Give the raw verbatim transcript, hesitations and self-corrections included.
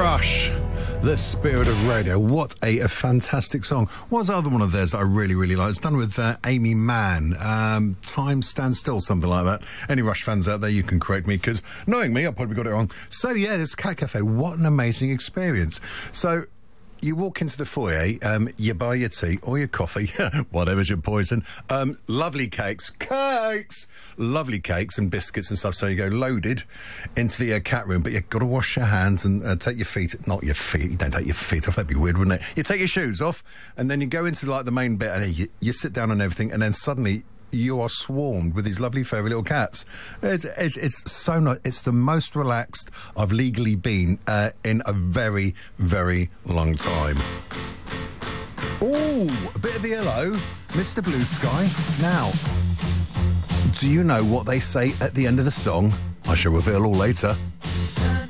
Rush, the spirit of radio. What a, a fantastic song. What's the other one of theirs that I really, really like? It's done with uh, Amy Mann. Um, Time Stands Still, something like that. Any Rush fans out there, you can correct me, because knowing me, I probably got it wrong. So, yeah, this Cat Cafe, what an amazing experience. So, you walk into the foyer, um, you buy your tea or your coffee, whatever's your poison. Um, lovely cakes, cakes, lovely cakes and biscuits and stuff. So you go loaded into the uh, cat room, but you've got to wash your hands and uh, take your feet, not your feet, you don't take your feet off, that'd be weird, wouldn't it? You take your shoes off and then you go into like the main bit and you, you sit down and everything, and then suddenly you are swarmed with these lovely furry little cats. It's, it's, it's so nice. It's the most relaxed I've legally been uh, in a very, very long time. Ooh, a bit of yellow, Mister Blue Sky. Now, do you know what they say at the end of the song? I shall reveal all later.